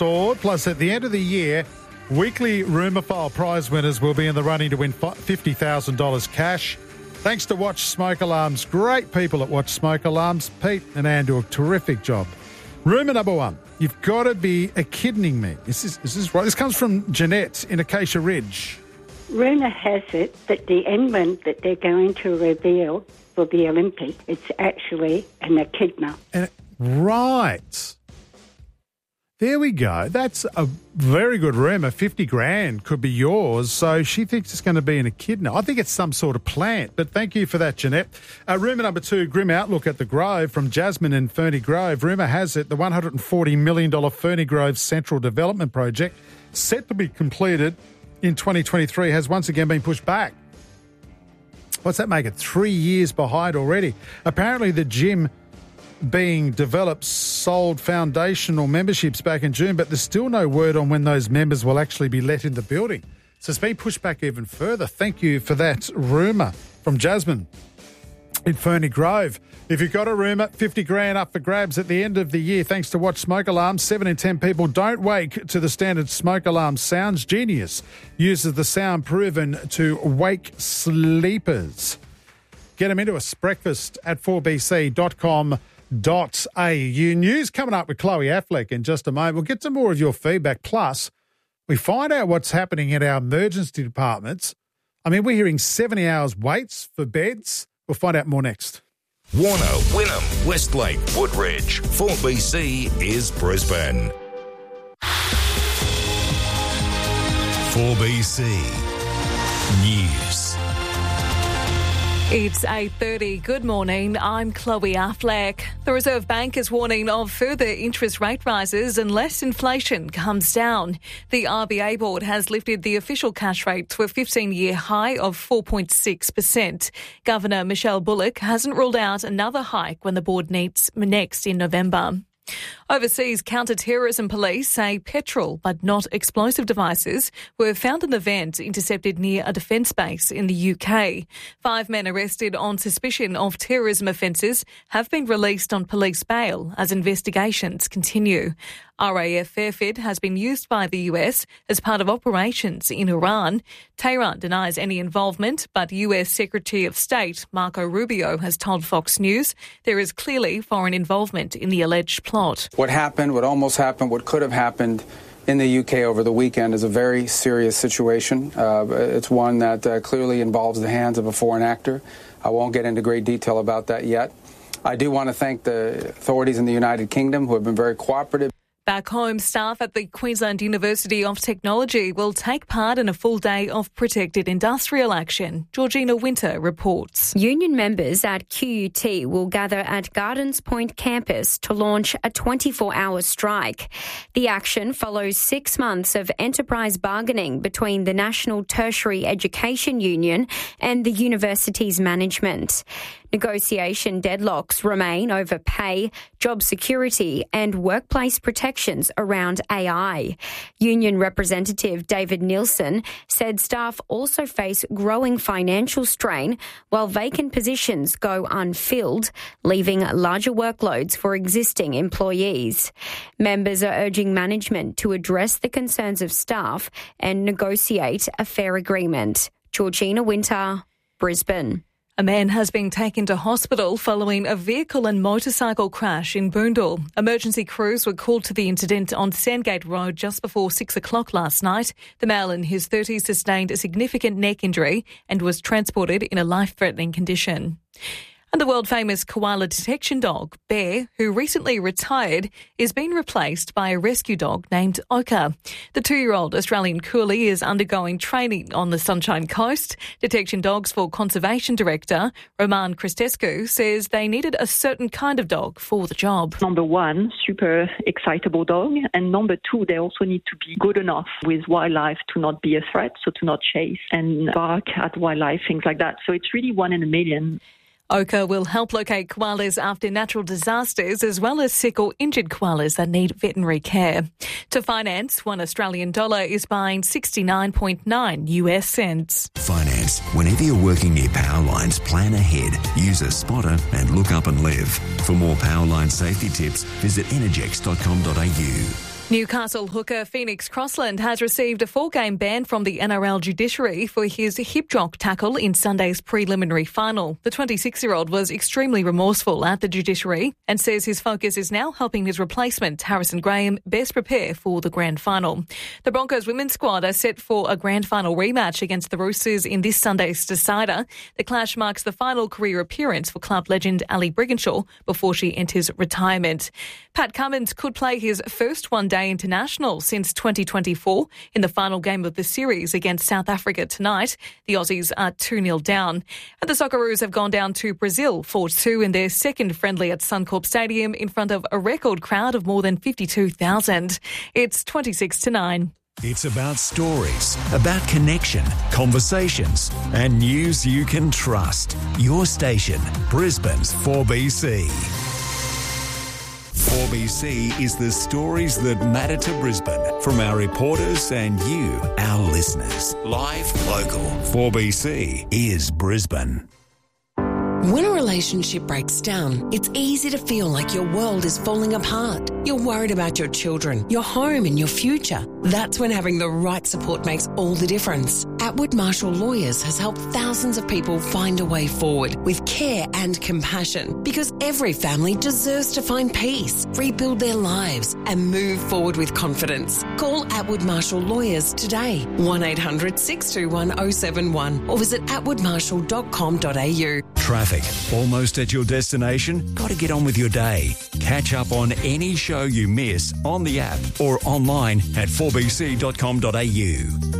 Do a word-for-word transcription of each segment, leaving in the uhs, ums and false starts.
installed. Plus, at the end of the year, weekly Rumour File prize winners will be in the running to win fifty thousand dollars cash. Thanks to Watch Smoke Alarms. Great people at Watch Smoke Alarms. Pete and Anne do a terrific job. Rumour number one. You've got to be a kidding me. Is this, is this right? This comes from Jeanette in Acacia Ridge. Rumour has it that the emblem that they're going to reveal for the Olympic, it's actually an echidna. And, right. There we go. That's a very good rumour. fifty grand could be yours. So she thinks it's going to be an echidna. I think it's some sort of plant, but thank you for that, Jeanette. Uh, rumour number two, grim outlook at the Grove from Jasmine in Ferny Grove. Rumour has it the one hundred forty million dollars Ferny Grove Central Development Project, set to be completed in twenty twenty-three, has once again been pushed back. What's that make it? Three years behind already. Apparently the gym being developed sold foundational memberships back in June, but there's still no word on when those members will actually be let in the building. So it's been pushed back even further. Thank you for that rumour from Jasmine in Ferny Grove. If you've got a rumour, fifty grand up for grabs at the end of the year thanks to Watch Smoke Alarms. Seven in ten people don't wake to the standard smoke alarm sounds. Genius uses the sound proven to wake sleepers. Get them into us. Breakfast at four b c dot com dot a u. News coming up with Chloe Affleck in just a moment. We'll get to more of your feedback. Plus, we find out what's happening in our emergency departments. I mean, we're hearing seventy hours waits for beds. We'll find out more next. Warner, Wynnum, Westlake, Woodridge. four B C is Brisbane. four B C News. It's eight thirty. Good morning. I'm Chloe Affleck. The Reserve Bank is warning of further interest rate rises unless inflation comes down. The R B A board has lifted the official cash rate to a fifteen-year high of four point six percent. Governor Michelle Bullock hasn't ruled out another hike when the board meets next in November. Overseas counter-terrorism police say petrol, but not explosive devices, were found in the vent intercepted near a defence base in the U K. Five men arrested on suspicion of terrorism offences have been released on police bail as investigations continue. R A F Fairford has been used by the U S as part of operations in Iran. Tehran denies any involvement, but U S Secretary of State Marco Rubio has told Fox News there is clearly foreign involvement in the alleged plot. What happened, what almost happened, what could have happened in the U K over the weekend is a very serious situation. Uh, it's one that uh, clearly involves the hands of a foreign actor. I won't get into great detail about that yet. I do want to thank the authorities in the United Kingdom who have been very cooperative. Back home, staff at the Queensland University of Technology will take part in a full day of protected industrial action. Georgina Winter reports. Union members at Q U T will gather at Gardens Point campus to launch a twenty-four hour strike. The action follows six months of enterprise bargaining between the National Tertiary Education Union and the university's management. Negotiation deadlocks remain over pay, job security and workplace protections around A I. Union representative David Nielsen said staff also face growing financial strain while vacant positions go unfilled, leaving larger workloads for existing employees. Members are urging management to address the concerns of staff and negotiate a fair agreement. Georgina Winter, Brisbane. A man has been taken to hospital following a vehicle and motorcycle crash in Boondall. Emergency crews were called to the incident on Sandgate Road just before six o'clock last night. The male in his thirties sustained a significant neck injury and was transported in a life-threatening condition. And the world-famous koala detection dog, Bear, who recently retired, is being replaced by a rescue dog named Oka. The two-year-old Australian coolie is undergoing training on the Sunshine Coast. Detection Dogs for Conservation Director Roman Cristescu says they needed a certain kind of dog for the job. Number one, super excitable dog. And number two, they also need to be good enough with wildlife to not be a threat, so to not chase and bark at wildlife, things like that. So it's really one in a million. Oka will help locate koalas after natural disasters as well as sick or injured koalas that need veterinary care. To finance, one Australian dollar is buying sixty-nine point nine U S cents. Finance. Whenever you're working near power lines, plan ahead. Use a spotter and look up and live. For more power line safety tips, visit energex dot com dot a u. Newcastle hooker Phoenix Crossland has received a four-game ban from the N R L judiciary for his hip drop tackle in Sunday's preliminary final. The twenty-six-year-old was extremely remorseful at the judiciary and says his focus is now helping his replacement, Harrison Graham, best prepare for the grand final. The Broncos women's squad are set for a grand final rematch against the Roosters in this Sunday's decider. The clash marks the final career appearance for club legend Ali Brigginshaw before she enters retirement. Pat Cummins could play his first one-day international since twenty twenty-four in the final game of the series against South Africa tonight. The Aussies are two nil down. And the Socceroos have gone down to Brazil four two in their second friendly at Suncorp Stadium in front of a record crowd of more than fifty-two thousand. It's twenty-six to nine. It's about stories, about connection, conversations, and news you can trust. Your station, Brisbane's four B C. four B C is the stories that matter to Brisbane from our reporters and you, our listeners. Live, local. four B C is Brisbane. When a relationship breaks down, it's easy to feel like your world is falling apart. You're worried about your children, your home and your future. That's when having the right support makes all the difference. Atwood Marshall Lawyers has helped thousands of people find a way forward with care and compassion, because every family deserves to find peace, rebuild their lives and move forward with confidence. Call Atwood Marshall Lawyers today, one eight hundred six two one oh seven one, or visit atwood marshall dot com dot a u. Traffic. Almost at your destination? Got to get on with your day. Catch up on any show you miss on the app or online at four b c dot com dot a u.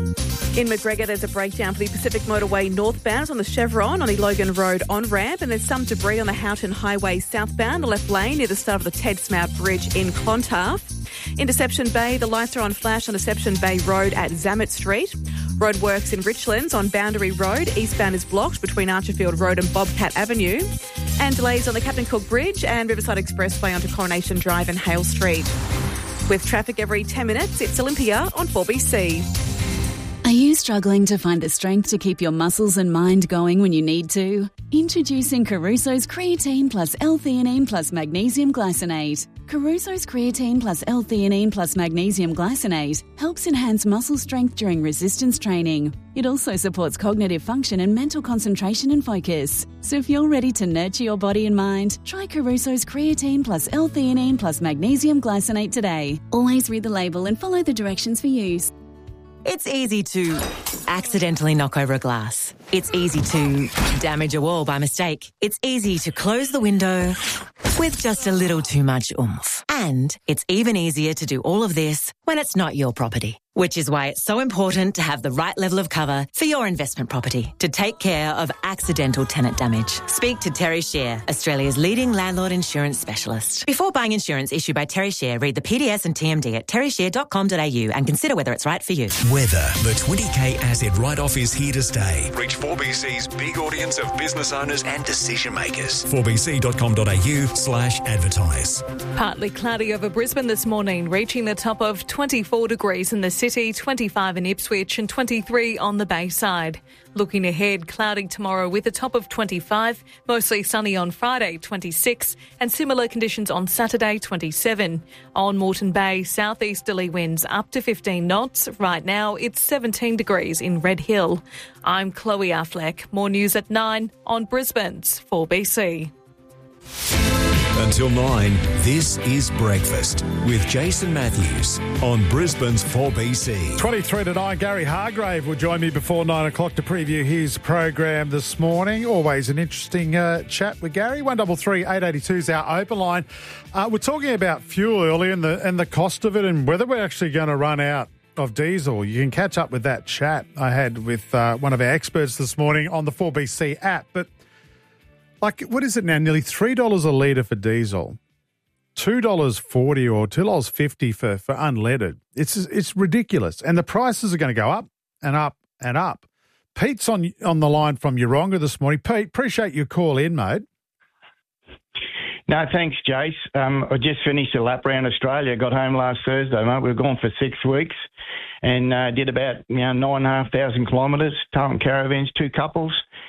In McGregor, there's a breakdown for the Pacific Motorway northbound on the Chevron on the Logan Road on-ramp, and there's some debris on the Houghton Highway southbound, the left lane near the start of the Ted Smout Bridge in Clontarf. In Deception Bay, the lights are on flash on Deception Bay Road at Zamet Street. Roadworks in Richlands on Boundary Road. Eastbound is blocked between Archerfield Road and Bobcat Avenue. And delays on the Captain Cook Bridge and Riverside Expressway onto Coronation Drive and Hale Street. With traffic every ten minutes, it's Olympia on four B C. Are you struggling to find the strength to keep your muscles and mind going when you need to? Introducing Caruso's Creatine plus L-theanine plus Magnesium Glycinate. Caruso's Creatine plus L-theanine plus Magnesium Glycinate helps enhance muscle strength during resistance training. It also supports cognitive function and mental concentration and focus. So if you're ready to nurture your body and mind, try Caruso's Creatine plus L-theanine plus Magnesium Glycinate today. Always read the label and follow the directions for use. It's easy to accidentally knock over a glass. It's easy to damage a wall by mistake. It's easy to close the window with just a little too much oomph. And it's even easier to do all of this when it's not your property. Which is why it's so important to have the right level of cover for your investment property to take care of accidental tenant damage. Speak to Terry Share, Australia's leading landlord insurance specialist. Before buying insurance issued by Terry Share, read the P D S and T M D at terry share dot com dot a u and consider whether it's right for you. Weather. The twenty K asset write-off is here to stay. Reach four B C's big audience of business owners and decision makers. four b c dot com dot a u slash advertise. Partly cloudy over Brisbane this morning, reaching the top of twenty-four degrees in the city, twenty-five in Ipswich and twenty-three on the Bayside. Looking ahead, cloudy tomorrow with a top of twenty-five, mostly sunny on Friday, twenty-six, and similar conditions on Saturday, twenty-seven. On Moreton Bay, southeasterly winds up to fifteen knots. Right now, it's seventeen degrees in Red Hill. I'm Chloe Affleck. More news at nine on Brisbane's four B C. Until nine, this is Breakfast with Jason Matthews on Brisbane's four B C. twenty-three to nine, Gary Hargrave will join me before nine o'clock to preview his program this morning. Always an interesting uh, chat with Gary. one three three, eight eight two is our open line. Uh, we're talking about fuel earlier and the, and the cost of it and whether we're actually going to run out of diesel. You can catch up with that chat I had with uh, one of our experts this morning on the four B C app. But like, what is it now? Nearly three dollars a litre for diesel, two dollars forty or two dollars fifty for, for unleaded. It's it's ridiculous. And the prices are going to go up and up and up. Pete's on on the line from Yeronga this morning. Pete, appreciate your call in, mate. No, thanks, Jace. Um, I just finished a lap around Australia. Got home last Thursday, mate. We were gone for six weeks and uh, did about you know nine and a half thousand kilometres, towing caravans, two couples.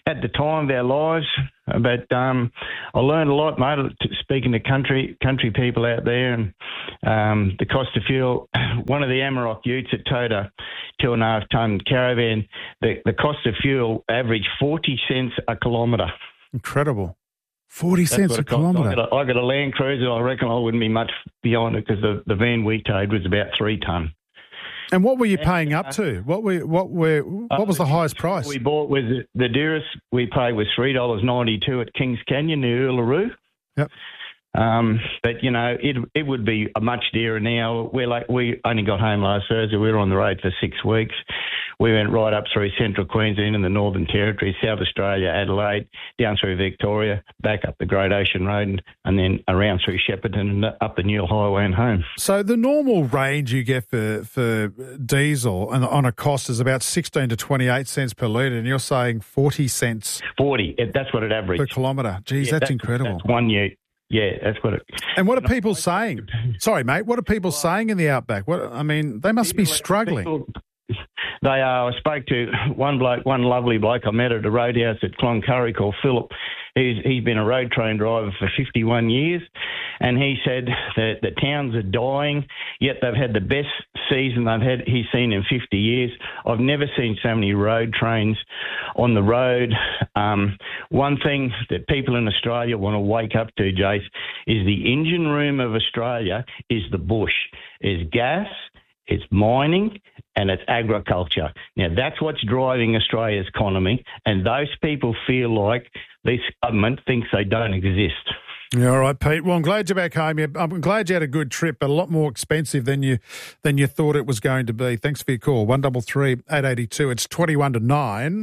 at the time of our lives. But um, I learned a lot, mate, speaking to country country people out there, and um, the cost of fuel. One of the Amarok utes that towed a two and a half tonne caravan, the, the cost of fuel averaged forty cents a kilometre. Incredible. forty cents a kilometre. I got a, I got a Land Cruiser. I reckon I wouldn't be much beyond it because the, the van we towed was about three tonne. And what were you paying up to? What were what were what was the highest price? We bought was the dearest we paid was three dollars ninety two at Kings Canyon near Uluru. Yep. Um, but you know, it it would be a much dearer now. We're like we only got home last Thursday. We were on the road for six weeks. We went right up through central Queensland and the Northern Territory, South Australia, Adelaide, down through Victoria, back up the Great Ocean Road, and, and then around through Shepparton and up the Newell Highway and home. So the normal range you get for for diesel on, on a cost is about sixteen to twenty-eight cents per litre, and you're saying forty cents. forty, that's what it averaged. Per kilometre. Geez, yeah, that's, that's incredible. That's one year. Yeah, that's what it... And what are people saying? Sorry, mate, what are people saying in the outback? What I mean, they must be struggling. People, they are. I spoke to one bloke, one lovely bloke I met at a roadhouse at Cloncurry called Philip. He's, he's been a road train driver for fifty-one years, and he said that the towns are dying, yet they've had the best season they've had he's seen in fifty years. I've never seen so many road trains on the road. Um, one thing that people in Australia want to wake up to, Jace, is the engine room of Australia is the bush. Is gas, it's mining, and it's agriculture. Now, that's what's driving Australia's economy, and those people feel like this government thinks they don't exist. Yeah, all right, Pete. Well, I'm glad you're back home. I'm glad you had a good trip, but a lot more expensive than you than you thought it was going to be. Thanks for your call. one double three eight eighty two. It's twenty-one to nine.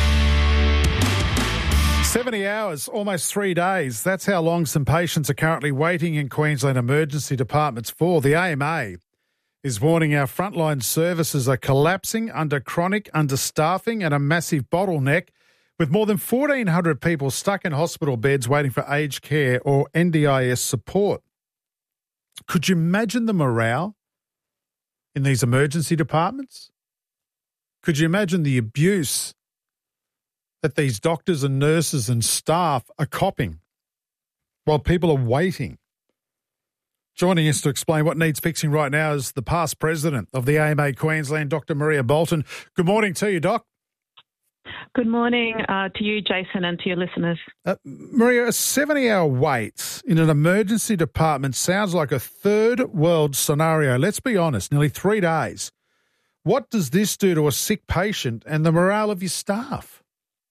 seventy hours, almost three days. That's how long some patients are currently waiting in Queensland emergency departments for. The A M A is warning our frontline services are collapsing under chronic understaffing and a massive bottleneck, with more than fourteen hundred people stuck in hospital beds waiting for aged care or N D I S support. Could you imagine the morale in these emergency departments? Could you imagine the abuse that these doctors and nurses and staff are copping while people are waiting? Joining us to explain what needs fixing right now is the past president of the A M A Queensland, Doctor Maria Bolton. Good morning to you, Doc. Good morning uh, to you, Jason, and to your listeners. Uh, Maria, a seventy-hour wait in an emergency department sounds like a third world scenario. Let's be honest, nearly three days. What does this do to a sick patient and the morale of your staff?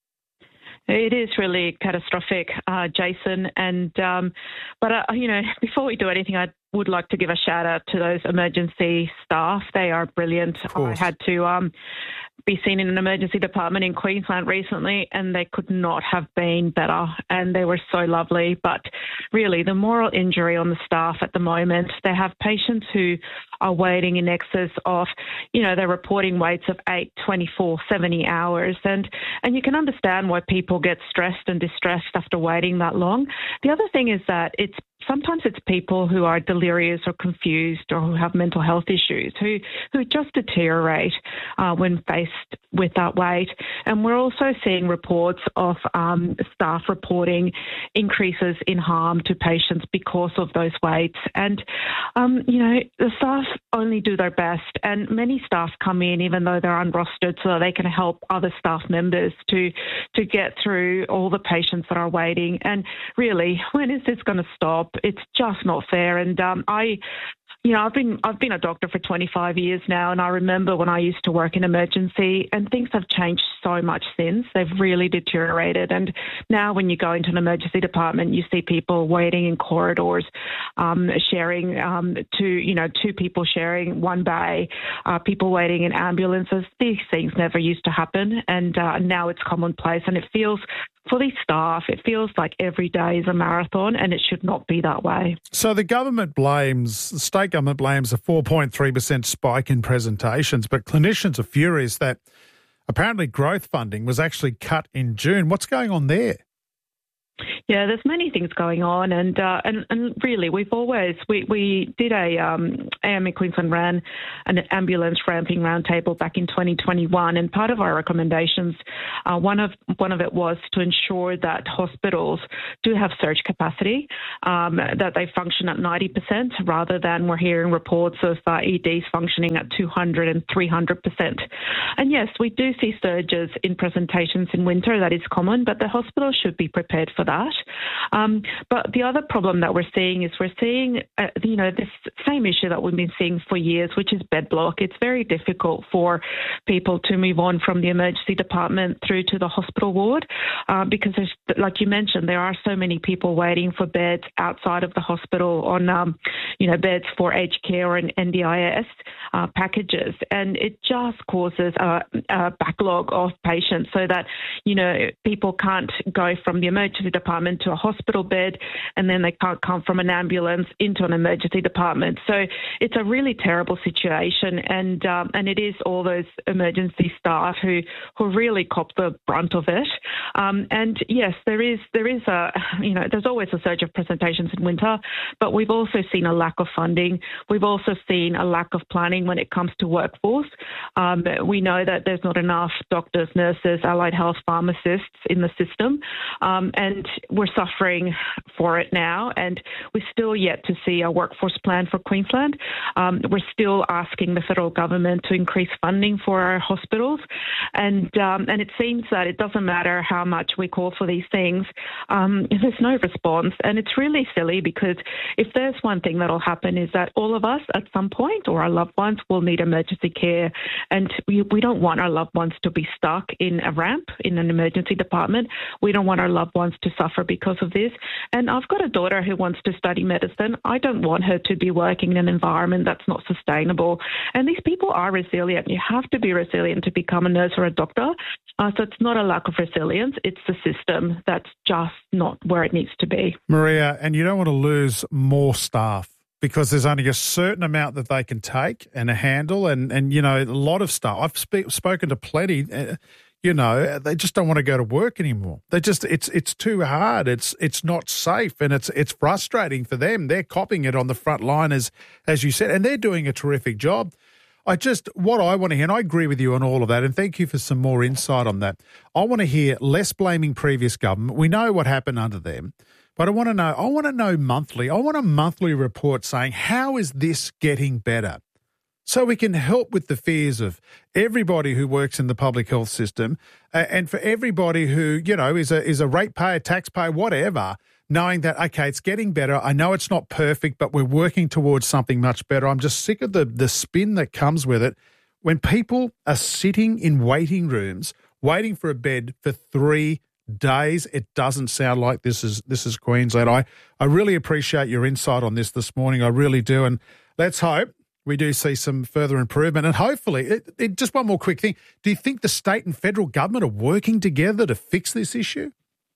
It is really catastrophic, uh, Jason. And um, but uh, you know, before we do anything, I would like to give a shout out to those emergency staff. They are brilliant. I had to um, be seen in an emergency department in Queensland recently, and they could not have been better. And they were so lovely. But really, the moral injury on the staff at the moment, they have patients who are waiting in excess of, you know, they're reporting waits of eight, twenty-four, seventy hours. And, and you can understand why people get stressed and distressed after waiting that long. The other thing is that it's sometimes it's people who are delirious or confused or who have mental health issues who, who just deteriorate uh, when faced with that wait. And we're also seeing reports of um, staff reporting increases in harm to patients because of those waits. And, um, you know, the staff only do their best, and many staff come in even though they're unrostered so that they can help other staff members to, to get through all the patients that are waiting. And really, when is this going to stop? It's just not fair. And um, I, you know, I've been I've been a doctor for twenty-five years now, and I remember when I used to work in emergency, and things have changed so much since. They've really deteriorated. And now when you go into an emergency department, you see people waiting in corridors, um, sharing um, two, you know, two people sharing one bay, uh, people waiting in ambulances. These things never used to happen, and uh, now it's commonplace. And it feels, for these staff, it feels like every day is a marathon, and it should not be that way. So the government blames, the state government blames a four point three percent spike in presentations, but clinicians are furious that apparently growth funding was actually cut in June. What's going on there? Yeah, there's many things going on, and uh, and and really, we've always we we did a um, A M A Queensland ran an ambulance ramping roundtable back in twenty twenty-one, and part of our recommendations, uh, one of one of it was to ensure that hospitals do have surge capacity, um, that they function at ninety percent rather than we're hearing reports of uh, E Ds functioning at two hundred and three hundred percent. And yes, we do see surges in presentations in winter. That is common, but the hospital should be prepared for that. That. Um, but the other problem that we're seeing is we're seeing, uh, you know, this same issue that we've been seeing for years, which is bed block. It's very difficult for people to move on from the emergency department through to the hospital ward uh, because, there's, like you mentioned, there are so many people waiting for beds outside of the hospital on, um, you know, beds for aged care or an N D I S uh, packages. And it just causes a, a backlog of patients so that, you know, people can't go from the emergency department department to a hospital bed, and then they can't come from an ambulance into an emergency department. So it's a really terrible situation, and um, and it is all those emergency staff who who really cop the brunt of it. Um, and yes, there is there is a you know there's always a surge of presentations in winter, but we've also seen a lack of funding. We've also seen a lack of planning when it comes to workforce. Um, we know that there's not enough doctors, nurses, allied health pharmacists in the system, um, and we're suffering for it now, and we're still yet to see a workforce plan for Queensland. Um, we're still asking the federal government to increase funding for our hospitals, and um, and it seems that it doesn't matter how much we call for these things, um, there's no response, and it's really silly because if there's one thing that'll happen is that all of us at some point or our loved ones will need emergency care, and we, we don't want our loved ones to be stuck in a ramp in an emergency department. We don't want our loved ones to suffer because of this. And I've got a daughter who wants to study medicine. I don't want her to be working in an environment that's not sustainable. And these people are resilient. You have to be resilient to become a nurse or a doctor. Uh, so it's not a lack of resilience. It's the system that's just not where it needs to be. Maria, and you don't want to lose more staff because there's only a certain amount that they can take and handle. And, and you know, a lot of staff, I've spe- spoken to plenty, uh, you know, they just don't want to go to work anymore. They just, it's it's too hard. It's it's not safe, and it's it's frustrating for them. They're copping it on the front line, as as you said, and they're doing a terrific job. I just, what I want to hear, and I agree with you on all of that, and thank you for some more insight on that. I want to hear less blaming previous government. We know what happened under them, but I want to know, I want to know monthly. I want a monthly report saying, how is this getting better? So we can help with the fears of everybody who works in the public health system, uh, and for everybody who, you know, is a is a ratepayer, taxpayer, whatever, knowing that, okay, it's getting better. I know it's not perfect, but we're working towards something much better. I'm just sick of the the spin that comes with it. When people are sitting in waiting rooms, waiting for a bed for three days, it doesn't sound like this is this is Queensland. I, I really appreciate your insight on this this morning. I really do. And let's hope we do see some further improvement, and hopefully, it, it, just one more quick thing. Do you think the state and federal government are working together to fix this issue?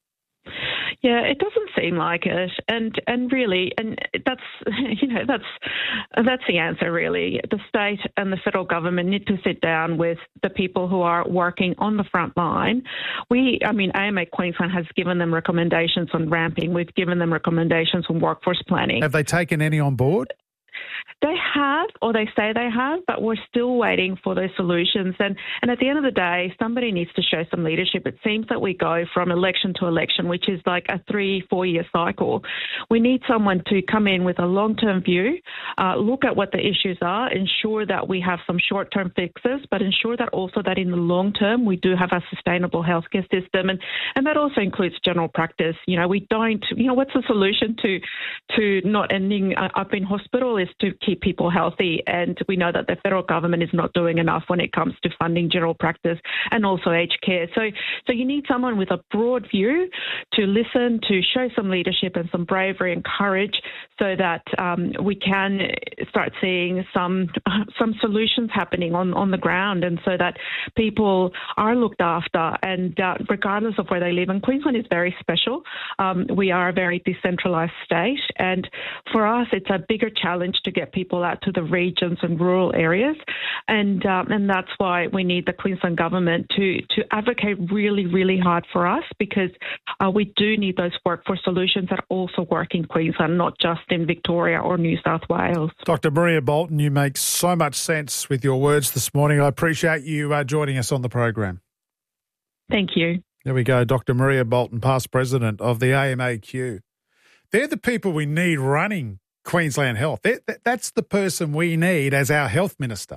Yeah, it doesn't seem like it, and and really, and that's you know that's that's the answer really. The state and the federal government need to sit down with the people who are working on the front line. We, I mean, A M A Queensland has given them recommendations on ramping. We've given them recommendations on workforce planning. Have they taken any on board? They have, or they say they have, but we're still waiting for those solutions. And, and at the end of the day, somebody needs to show some leadership. It seems that we go from election to election, which is like a three, four-year cycle. We need someone to come in with a long-term view, uh, look at what the issues are, ensure that we have some short-term fixes, but ensure that also that in the long term we do have a sustainable healthcare system. And, and that also includes general practice. You know, we don't, you know, what's the solution to, to not ending up in hospital is to keep people healthy, and we know that the federal government is not doing enough when it comes to funding general practice and also aged care. So, so you need someone with a broad view to listen, to show some leadership and some bravery and courage, so that um, we can start seeing some some solutions happening on, on the ground, and so that people are looked after, and uh, regardless of where they live. And Queensland is very special. Um, we are a very decentralised state, and for us, it's a bigger challenge challenge to get people out to the regions and rural areas. And um, and that's why we need the Queensland government to, to advocate really, really hard for us, because uh, we do need those workforce solutions that also work in Queensland, not just in Victoria or New South Wales. Doctor Maria Bolton, you make so much sense with your words this morning. I appreciate you uh, joining us on the program. Thank you. There we go, Doctor Maria Bolton, past president of the A M A Q. They're the people we need running Queensland Health. They're, that's the person we need as our health minister.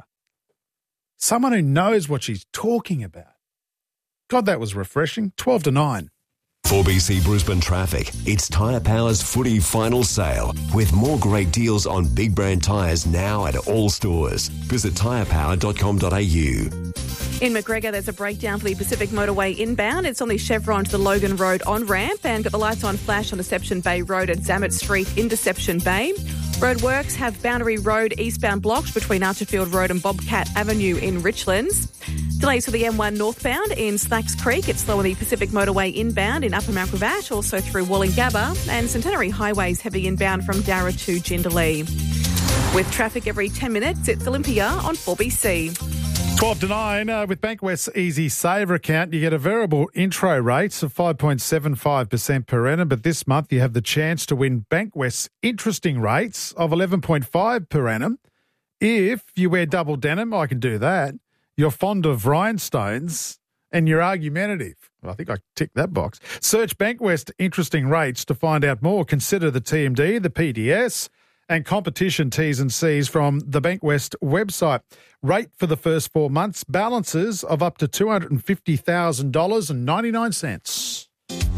Someone who knows what she's talking about. God, that was refreshing. twelve to nine. four B C Brisbane traffic. It's Tyre Power's footy final sale with more great deals on big brand tyres now at all stores. Visit tyre power dot com dot a u. In Macgregor, there's a breakdown for the Pacific Motorway inbound. It's on the Chevron to the Logan Road on-ramp and got the lights on flash on Deception Bay Road at Zamet Street in Deception Bay. Roadworks have Boundary Road eastbound blocked between Archerfield Road and Bobcat Avenue in Richlands. Delays for the M one northbound in Slacks Creek. It's slow on the Pacific Motorway inbound in Upper Mount Gravatt, also through Wollongabba, and Centenary Highways heavy inbound from Darra to Jindalee. With traffic every ten minutes, it's Olympia on four B C. twelve to nine, uh, with Bankwest's Easy Saver account, you get a variable intro rate of five point seven five percent per annum, but this month you have the chance to win Bankwest's interesting rates of eleven point five per annum. If you wear double denim, I can do that. You're fond of rhinestones and you're argumentative. Well, I think I ticked that box. Search Bankwest interesting rates to find out more. Consider the T M D, the P D S, and competition T's and C's from the Bankwest website. Rate for the first four months, balances of up to two hundred fifty thousand dollars and ninety-nine cents.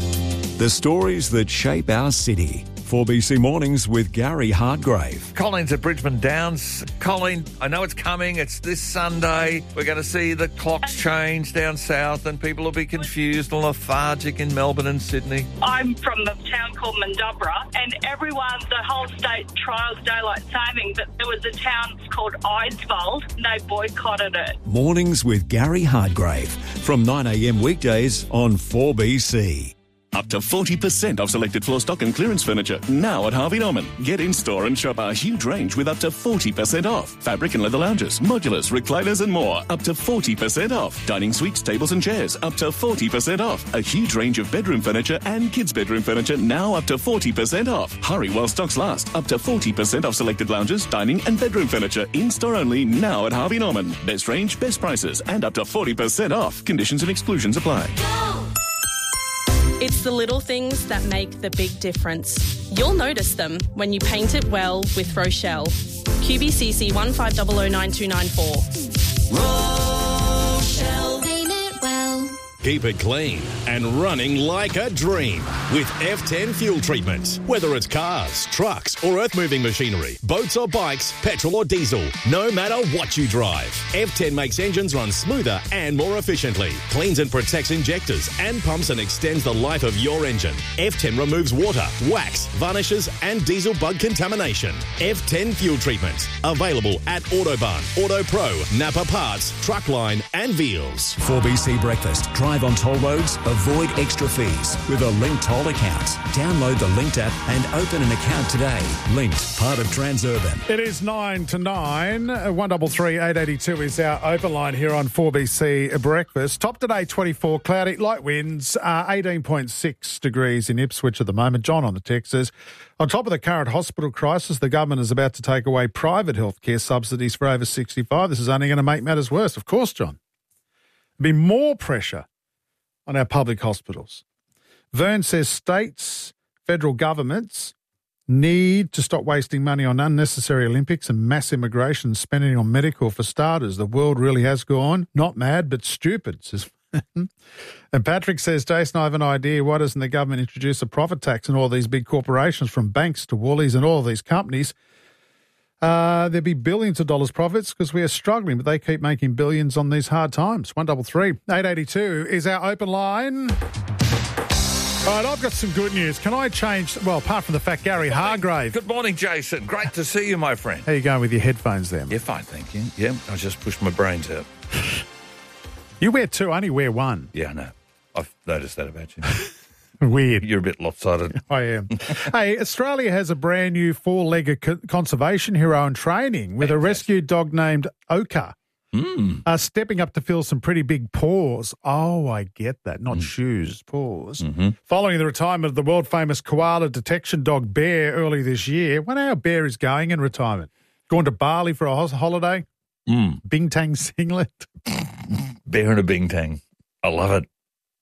The stories that shape our city. four B C Mornings with Gary Hardgrave. Colin's at Bridgeman Downs. Colin, I know it's coming. It's this Sunday. We're going to see the clocks change down south and people will be confused and lethargic in Melbourne and Sydney. I'm from a town called Mandubra, and everyone, the whole state trials daylight saving, but there was a town called Eidsvold and they boycotted it. Mornings with Gary Hardgrave from nine a m weekdays on four B C. Up to forty percent off selected floor stock and clearance furniture now at Harvey Norman. Get in store and shop our huge range with up to forty percent off. Fabric and leather lounges, modulars, recliners and more up to forty percent off. Dining suites, tables and chairs up to forty percent off. A huge range of bedroom furniture and kids' bedroom furniture now up to forty percent off. Hurry while stocks last. Up to forty percent off selected lounges, dining and bedroom furniture in store only now at Harvey Norman. Best range, best prices and up to forty percent off. Conditions and exclusions apply. It's the little things that make the big difference. You'll notice them when you paint it well with Rochelle. Q B C C one five zero zero nine two nine four. Rochelle. Paint it well. Keep it clean and running like a dream with F ten fuel treatment. Whether it's cars, trucks or earth-moving machinery, boats or bikes, petrol or diesel, no matter what you drive, F ten makes engines run smoother and more efficiently, cleans and protects injectors and pumps and extends the life of your engine. F ten removes water, wax, varnishes and diesel bug contamination. F ten fuel treatment. Available at Autobahn, Auto Pro, Napa Parts, Truckline and Veals. four B C Breakfast. Drive on toll roads, avoid extra fees with a Linked Toll account. Download the Linked app and open an account today. Linked, part of Transurban. It is nine to nine. one three three eight eight two is our open line here on four B C Breakfast. Top today, twenty-four, cloudy, light winds, uh, eighteen point six degrees in Ipswich at the moment. John on the text says, on top of the current hospital crisis, the government is about to take away private healthcare subsidies for over sixty-five. This is only going to make matters worse. Of course, John. There'll be more pressure on our public hospitals. Vern says states, federal governments need to stop wasting money on unnecessary Olympics and mass immigration, spending on medical for starters. The world really has gone, not mad, but stupid, says And Patrick says, Jason, I have an idea. Why doesn't the government introduce a profit tax on all these big corporations, from banks to Woolies and all these companies? Uh, there'd be billions of dollars profits because we are struggling, but they keep making billions on these hard times. one three three eight eight two is our open line. All right, I've got some good news. Can I change, well, apart from the fact Gary Hargrave. Good morning, Jason. Great to see you, my friend. How you going with your headphones there? Yeah, fine, thank you. Yeah, I just pushed my brains out. You wear two, I only wear one. Yeah, I know. I've noticed that about you. Weird. You're a bit lopsided. I am. Hey, Australia has a brand new four-legged co- conservation hero in training with a rescued dog named Oka. Mm. Uh, stepping up to fill some pretty big paws. Oh, I get that. Not mm. shoes, paws. Mm-hmm. Following the retirement of the world-famous koala detection dog Bear early this year, wonder how Bear is going in retirement. Going to Bali for a ho- holiday? Mm. Bintang singlet? Bear and a bintang. I love it.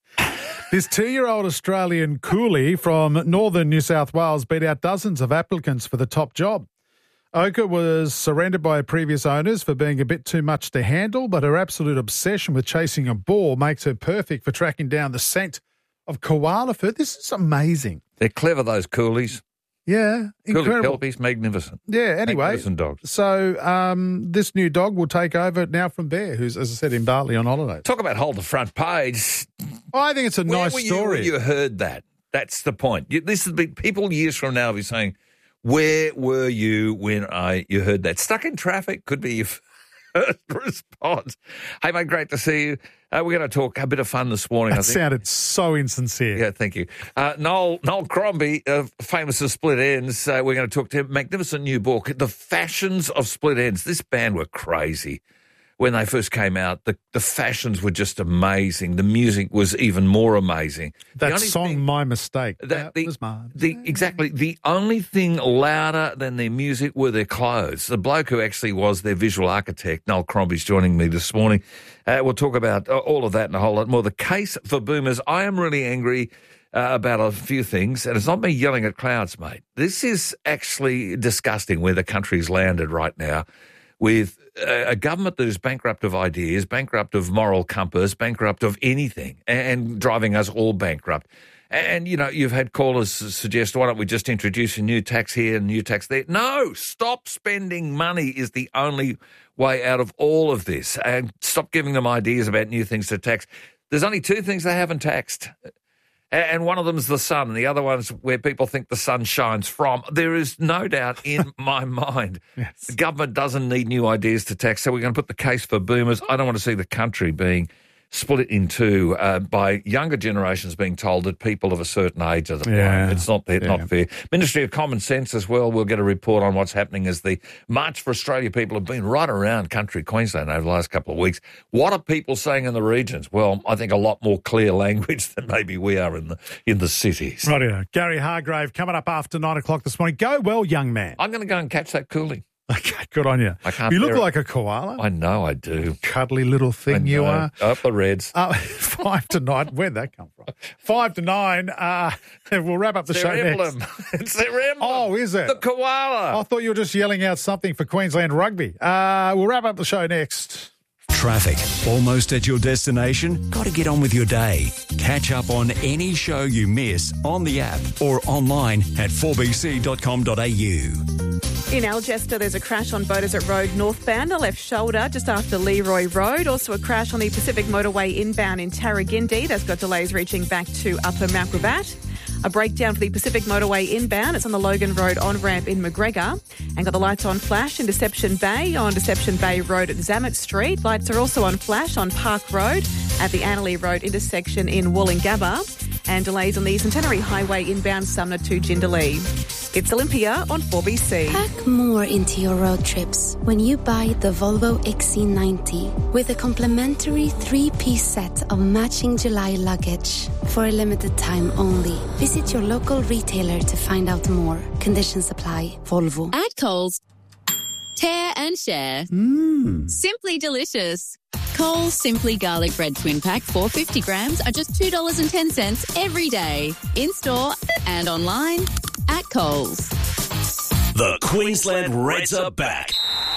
This two-year-old Australian coolie from northern New South Wales beat out dozens of applicants for the top job. Oka was surrendered by her previous owners for being a bit too much to handle, but her absolute obsession with chasing a ball makes her perfect for tracking down the scent of koala fur. This is amazing. They're clever, those coolies. Yeah, incredible. Coolie Kelpies, magnificent. Yeah, anyway. Magnificent dogs. So um, this new dog will take over now from Bear, who's, as I said, in Bali on holiday. Talk about hold the front page. Oh, I think it's a Where nice were you story. when you heard that? That's the point. You, this is big. People years from now will be saying, where were you when I you heard that? Stuck in traffic could be your first response. Hey, mate, great to see you. Uh, we're going to talk a bit of fun this morning. That I think. sounded so insincere. Yeah, thank you. Uh, Noel Noel Crombie, uh, famous for Split Ends. Uh, we're going to talk to him. Magnificent new book, The Fashions of Split Ends. This band were crazy. When they first came out, the, the fashions were just amazing. The music was even more amazing. That song, thing, My Mistake, that, that the, was my the Exactly. The only thing louder than their music were their clothes. The bloke who actually was their visual architect, Noel Crombie's joining me this morning. Uh, we'll talk about all of that and a whole lot more. The case for boomers. I am really angry uh, about a few things, and it's not me yelling at clouds, mate. This is actually disgusting where the country's landed right now, with a government that is bankrupt of ideas, bankrupt of moral compass, bankrupt of anything, and driving us all bankrupt. And, you know, you've had callers suggest, why don't we just introduce a new tax here and a new tax there? No, stop spending money is the only way out of all of this. And stop giving them ideas about new things to tax. There's only two things they haven't taxed. And one of them is the sun, and the other one's where people think the sun shines from. There is no doubt in my mind yes. the government doesn't need new ideas to tax, so we're going to put the case for boomers. I don't want to see the country being split in two uh, by younger generations being told that people of a certain age are the yeah. blame. It's not, yeah. not fair. Ministry of Common Sense as well. We'll get a report on what's happening as the March for Australia people have been right around country Queensland over the last couple of weeks. What are people saying in the regions? Well, I think a lot more clear language than maybe we are in the in the cities. Rightio. Gary Hargrave coming up after nine o'clock this morning. Go well, young man. I'm going to go and catch that coolie. Okay, good on you. I can't you look bear it. like a koala. I know I do. Cuddly little thing you are. Up the Reds. Uh, five to nine. Where'd that come from? Five to nine. Uh, we'll wrap up the it's show their emblem. next. It's their emblem. Oh, is it? The koala. I thought you were just yelling out something for Queensland rugby. Uh, we'll wrap up the show next. Traffic. Almost at your destination? Got to get on with your day. Catch up on any show you miss on the app or online at four b c dot com dot a u. In Algester, there's a crash on Beaudesert Road northbound, a left shoulder just after Leroy Road. Also a crash on the Pacific Motorway inbound in Tarragindi. That's got delays reaching back to Upper Mount Gravatt. A breakdown for the Pacific Motorway inbound. It's on the Logan Road on-ramp in McGregor. And got the lights on flash in Deception Bay on Deception Bay Road at Zamet Street. Lights are also on flash on Park Road at the Annerley Road intersection in Wollongabba. And delays on the Centenary Highway inbound Sumner to Jindalee. It's Olympia on four B C. Pack more into your road trips when you buy the Volvo X C ninety with a complimentary three-piece set of matching July luggage for a limited time only. Visit your local retailer to find out more. Conditions apply. Volvo. At Coles, tear and share. Mm. Simply delicious. Coles Simply Garlic Bread Twin Pack four hundred fifty grams are just two dollars and ten cents every day. In-store and online at Coles. The Queensland Reds are back.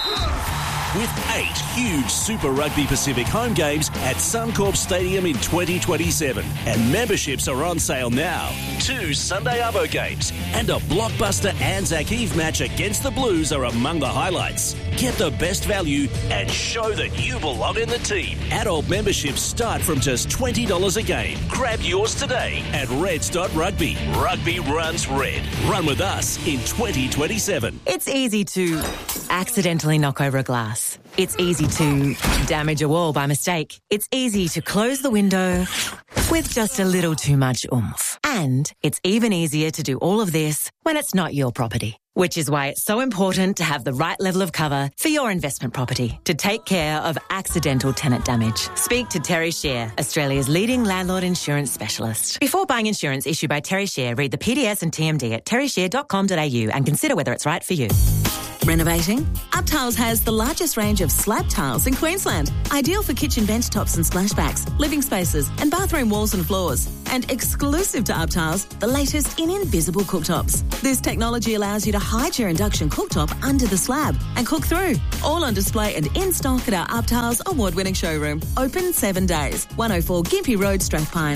With eight huge Super Rugby Pacific home games at Suncorp Stadium in twenty twenty-seven. And memberships are on sale now. Two Sunday Arvo games and a blockbuster Anzac Eve match against the Blues are among the highlights. Get the best value and show that you belong in the team. Adult memberships start from just twenty dollars a game. Grab yours today at reds dot rugby. Rugby runs red. Run with us in twenty twenty-seven. It's easy to accidentally knock over a glass. glass. It's easy to damage a wall by mistake. It's easy to close the window with just a little too much oomph. And it's even easier to do all of this when it's not your property. Which is why it's so important to have the right level of cover for your investment property to take care of accidental tenant damage. Speak to Terry Shear, Australia's leading landlord insurance specialist. Before buying insurance issued by Terry Shear, read the P D S and T M D at terry shear dot com dot a u and consider whether it's right for you. Renovating? UpTiles has the largest range of slab tiles in Queensland. Ideal for kitchen bench tops and splashbacks, living spaces and bathroom walls and floors. And exclusive to UpTiles, the latest in invisible cooktops. This technology allows you to hide your induction cooktop under the slab and cook through. All on display and in stock at our UpTiles award-winning showroom. Open seven days. one oh four Gympie Road, Strathpine.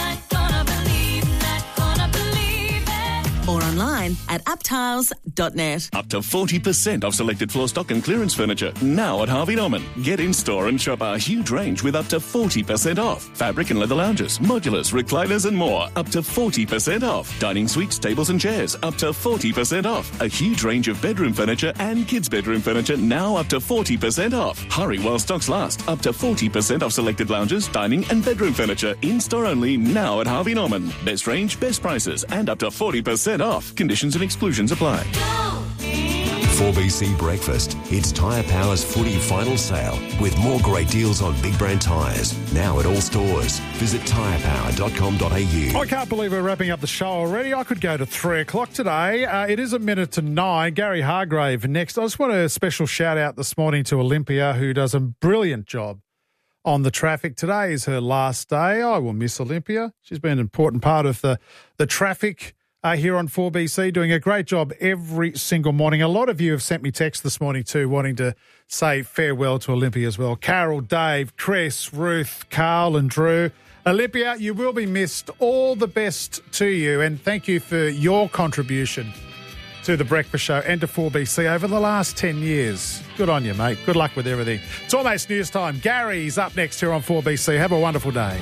Or online at uptiles dot net. Up to forty percent off selected floor stock and clearance furniture now at Harvey Norman. Get in store and shop our huge range with up to forty percent off. Fabric and leather lounges, modulars, recliners and more up to forty percent off. Dining suites, tables and chairs up to forty percent off. A huge range of bedroom furniture and kids bedroom furniture now up to forty percent off. Hurry while stocks last. Up to forty percent off selected lounges, dining and bedroom furniture in store only now at Harvey Norman. Best range, best prices and up to forty percent off. Conditions and exclusions apply. four B C Breakfast. It's Tyre Power's footy final sale with more great deals on big brand tyres. Now at all stores. Visit tyre power dot com dot a u. I can't believe we're wrapping up the show already. I could go to three o'clock today. Uh, it is a minute to nine. Gary Hargrave next. I just want a special shout out this morning to Olympia, who does a brilliant job on the traffic. Today is her last day. I will miss Olympia. She's been an important part of the, the traffic Uh, here on four B C, doing a great job every single morning. A lot of you have sent me text this morning too, wanting to say farewell to Olympia as well. Carol, Dave, Chris, Ruth, Carl and Drew. Olympia, you will be missed. All the best to you, and thank you for your contribution to the Breakfast Show and to four B C over the last ten years. Good on you, mate. Good luck with everything. It's almost news time. Gary's up next here on four B C. Have a wonderful day.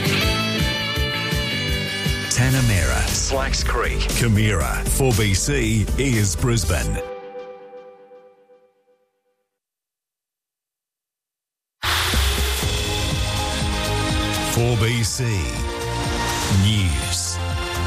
Tanamera, Slacks Creek, Camira. four B C is Brisbane. four B C News.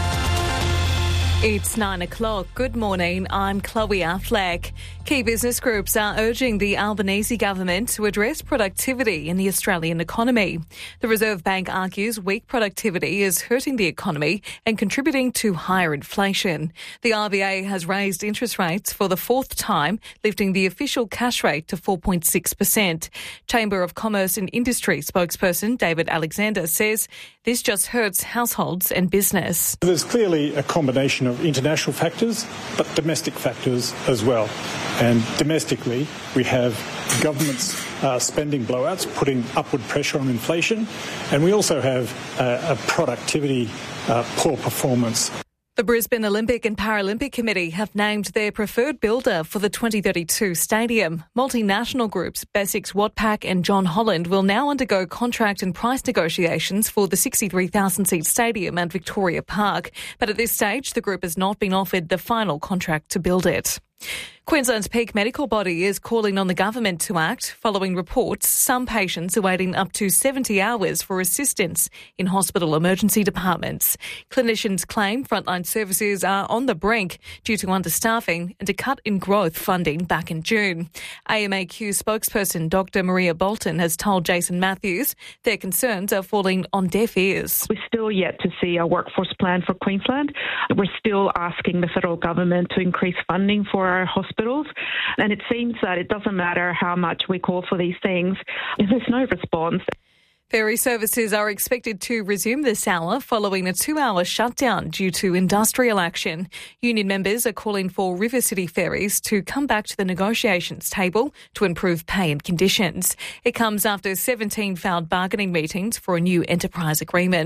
It's nine o'clock. Good morning. I'm Chloe Affleck. Key business groups are urging the Albanese government to address productivity in the Australian economy. The Reserve Bank argues weak productivity is hurting the economy and contributing to higher inflation. The R B A has raised interest rates for the fourth time, lifting the official cash rate to four point six percent. Chamber of Commerce and Industry spokesperson David Alexander says this just hurts households and business. There's clearly a combination of international factors, but domestic factors as well. And domestically, we have government's uh, spending blowouts putting upward pressure on inflation, and we also have uh, a productivity uh, poor performance. The Brisbane Olympic and Paralympic Committee have named their preferred builder for the twenty thirty-two stadium. Multinational groups Besix Watpac and John Holland will now undergo contract and price negotiations for the sixty-three thousand seat stadium at Victoria Park. But at this stage, the group has not been offered the final contract to build it. Queensland's peak medical body is calling on the government to act following reports some patients are waiting up to seventy hours for assistance in hospital emergency departments. Clinicians claim frontline services are on the brink due to understaffing and a cut in growth funding back in June. A M A Q spokesperson Doctor Maria Bolton has told Jason Matthews their concerns are falling on deaf ears. We're still yet to see a workforce plan for Queensland. We're still asking the federal government to increase funding for our hospitals, and it seems that it doesn't matter how much we call for these things, there's no response. Ferry services are expected to resume this hour following a two-hour shutdown due to industrial action. Union members are calling for River City Ferries to come back to the negotiations table to improve pay and conditions. It comes after seventeen failed bargaining meetings for a new enterprise agreement.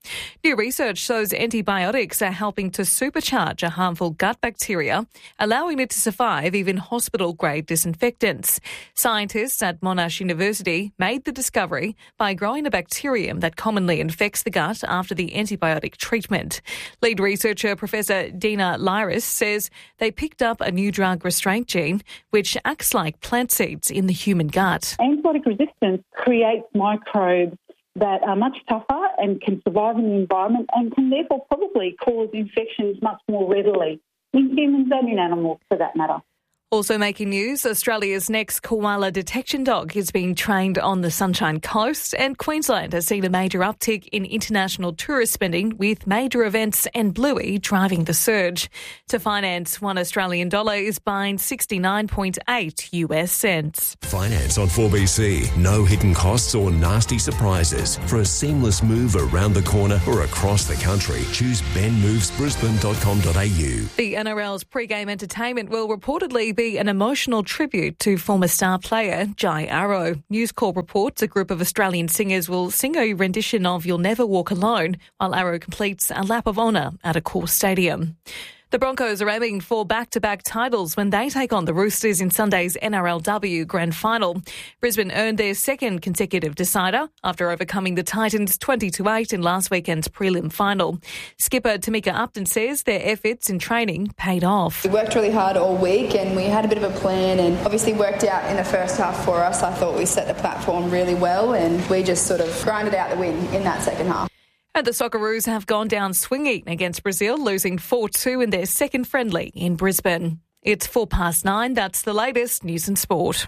New research shows antibiotics are helping to supercharge a harmful gut bacteria, allowing it to survive even hospital-grade disinfectants. Scientists at Monash University made the discovery by growing a bacterium that commonly infects the gut after the antibiotic treatment. Lead researcher Professor Dina Lyris says they picked up a new drug restraint gene which acts like plant seeds in the human gut. Antibiotic resistance creates microbes that are much tougher and can survive in the environment and can therefore probably cause infections much more readily in humans and in animals for that matter. Also making news, Australia's next koala detection dog is being trained on the Sunshine Coast, and Queensland has seen a major uptick in international tourist spending, with major events and Bluey driving the surge. To finance, one Australian dollar is buying sixty-nine point eight US cents. Finance on four B C. No hidden costs or nasty surprises. For a seamless move around the corner or across the country, choose ben moves brisbane dot com dot a u. The N R L's pre-game entertainment will reportedly be an emotional tribute to former star player Jai Arrow. News Corp reports a group of Australian singers will sing a rendition of You'll Never Walk Alone while Arrow completes a lap of honour at a Core stadium. The Broncos are aiming for back-to-back titles when they take on the Roosters in Sunday's N R L W Grand Final. Brisbane earned their second consecutive decider after overcoming the Titans twenty to eight in last weekend's prelim final. Skipper Tamika Upton says their efforts in training paid off. We worked really hard all week and we had a bit of a plan, and obviously worked out in the first half for us. I thought we set the platform really well and we just sort of grinded out the win in that second half. And the Socceroos have gone down swinging against Brazil, losing four two in their second friendly in Brisbane. It's four past nine. That's the latest news and sport.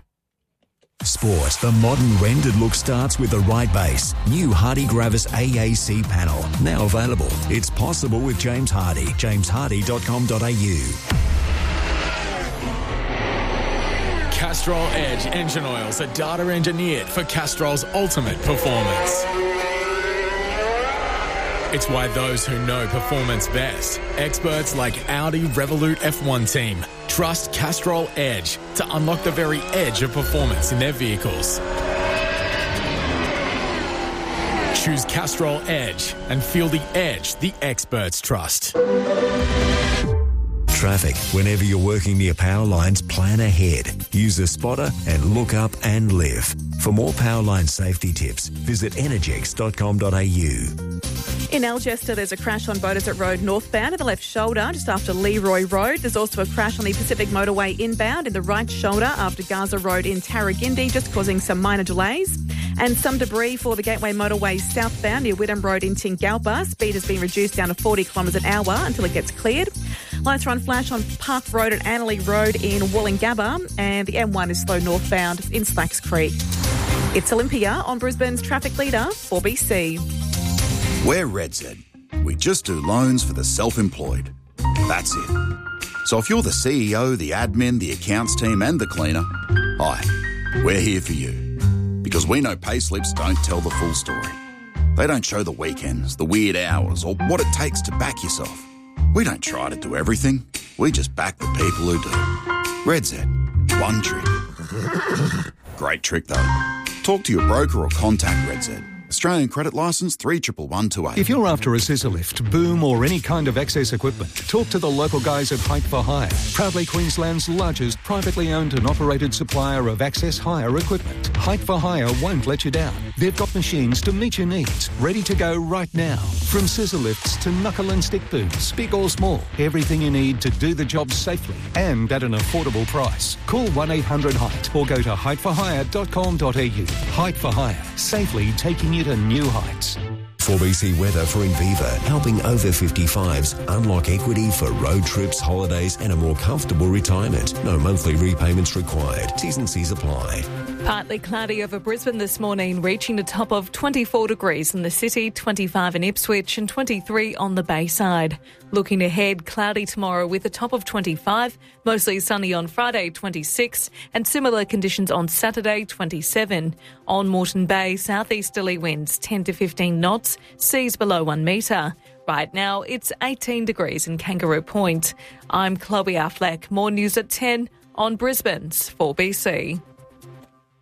Sport. The modern rendered look starts with the right base. New Hardy Gravis A A C panel. Now available. It's possible with James Hardy. james hardy dot com dot a u. Castrol Edge engine oils are data engineered for Castrol's ultimate performance. It's why those who know performance best, experts like Audi Revolut F one team, trust Castrol Edge to unlock the very edge of performance in their vehicles. Choose Castrol Edge and feel the edge the experts trust. Traffic. Whenever you're working near power lines, plan ahead. Use a spotter and look up and live. For more power line safety tips, visit energex dot com dot a u. In Algester, there's a crash on Beaudesert Road northbound in the left shoulder just after Leroy Road. There's also a crash on the Pacific Motorway inbound in the right shoulder after Gaza Road in Tarragindi, just causing some minor delays. And some debris for the Gateway Motorway southbound near Whittam Road in Tingalpa. Speed has been reduced down to forty kilometres an hour until it gets cleared. Lights are on flash on Park Road and Annerley Road in Wollongabba, and the M one is slow northbound in Slacks Creek. It's Olympia on Brisbane's traffic leader, four B C. We're RedZ. We just do loans for the self-employed. That's it. So if you're the C E O, the admin, the accounts team and the cleaner, hi, we're here for you. Because we know payslips don't tell the full story. They don't show the weekends, the weird hours, or what it takes to back yourself. We don't try to do everything. We just back the people who do. RedZ. One trick. Great trick, though. Talk to your broker or contact RedZ. Australian credit licence three one one two eight. If you're after a scissor lift, boom or any kind of access equipment, talk to the local guys at Height for Hire. Proudly Queensland's largest privately owned and operated supplier of access hire equipment. Height for Hire won't let you down. They've got machines to meet your needs, ready to go right now. From scissor lifts to knuckle and stick booms, big or small, everything you need to do the job safely and at an affordable price. Call one eight hundred height or go to height for hire dot com dot a u. Height for Hire, safely taking you to new heights. four B C weather for Inviva, helping over fifty-fives unlock equity for road trips, holidays and a more comfortable retirement. No monthly repayments required. T's and C's apply. Partly cloudy over Brisbane this morning, reaching a top of twenty-four degrees in the city, twenty-five in Ipswich and twenty-three on the Bayside. Looking ahead, cloudy tomorrow with a top of twenty-five, mostly sunny on Friday, twenty-six, and similar conditions on Saturday, twenty-seven. On Moreton Bay, southeasterly winds ten to fifteen knots, seas below one metre. Right now, it's eighteen degrees in Kangaroo Point. I'm Chloe Affleck. More news at ten on Brisbane's four B C.